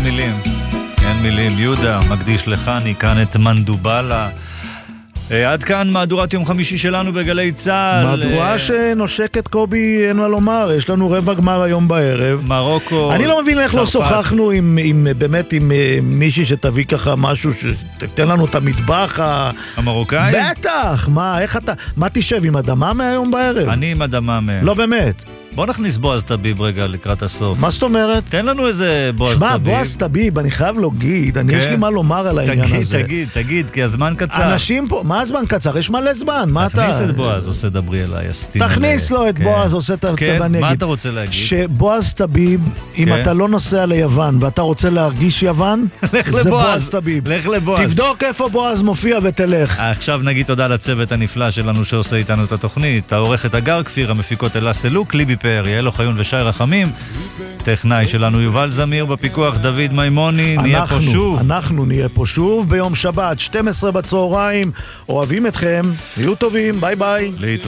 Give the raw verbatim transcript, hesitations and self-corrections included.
מילים. אין מילים. יהודה, מקדיש לך, אני כאן את מנדובלה. עד כאן מהדורת יום חמישי שלנו בגלי צהל. מהדורה שנושקת קובי, אין מה לומר, יש לנו רבע גמר היום בערב. מרוקו, אני לא מבין איך לא שוחחנו עם, עם, באמת עם מישהי שתביא ככה משהו שתתן לנו את המטבח המרוקאי? בטח, מה, איך אתה, מה תשב עם אדמה מהיום בערב? אני עם אדמה מה. לא באמת. בוא נכניס בועז טביב רגע לקראת הסוף. מה זאת אומרת? תן לנו איזה בועז שמה, טביב. שמה, בועז טביב, אני חייב להגיד, אני יש לי מה לומר על העניין תגיד, הזה. תגיד, תגיד, כי הזמן קצר. אנשים פה, מה הזמן קצר? יש מלא זמן, מה אתה... תכניס את בועז, עושה דברי אליי, אסתים. תכניס לו את בועז, עושה את כן, ואני מה אגיד. אתה רוצה להגיד? שבועז טביב, אם אתה לא נוסע ליוון ואתה רוצה להרגיש יוון, זה בועז טביב. לך לבועז. תבדוק איפה בועז מופיע ותלך. עכשיו נגיד תודה לצוות הנפלא שלנו שעושה איתנו את התוכנית, העורכת הגר כפיר, המפיקות אלה סלוק, ליבי פאר, יעל אוחיון ושי רחמים, טכנאי שלנו יובל זמיר, בפיקוח דוד מימוני. נהיה פה שוב. אנחנו נהיה פה שוב ביום שבת, שתים עשרה בצהריים. אוהבים אתכם, יהיו טובים, ביי ביי.